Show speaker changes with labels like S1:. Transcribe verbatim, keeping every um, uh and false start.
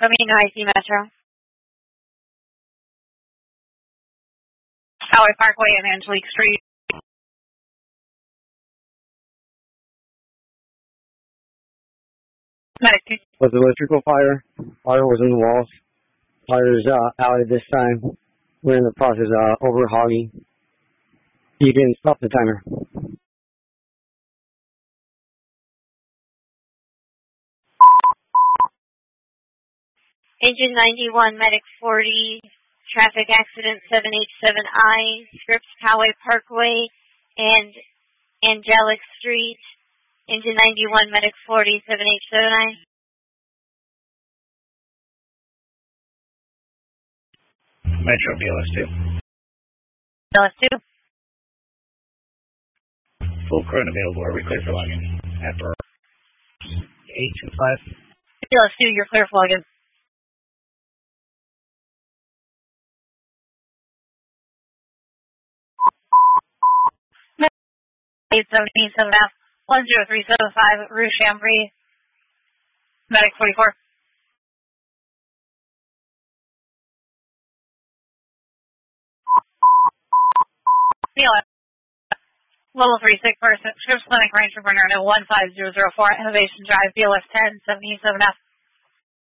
S1: Flamingo I C Metro. Coway Parkway and Angelique Street. Medic two.
S2: Was electrical fire. Fire was in the walls. Fire is uh, out at this time. We're in the process of uh, overhauling. You can stop the timer.
S1: Engine ninety-one, Medic forty, traffic accident seven H seven I, Scripps Coway Parkway and Angelic Street. Engine ninety-one, Medic forty, seven H seven I.
S3: Metro B L S two.
S1: B L S two.
S3: Full current available. Are we clear for login? After eight two five.
S1: B L S two, you're clear for login. eight seventeen seven F, one zero three seven five, Rue Chambry, Medic forty-four. B L S, level three six person, Scripps Clinic Range for Bernardo one five zero zero four, Innovation Drive, B L S ten seventeen seven F.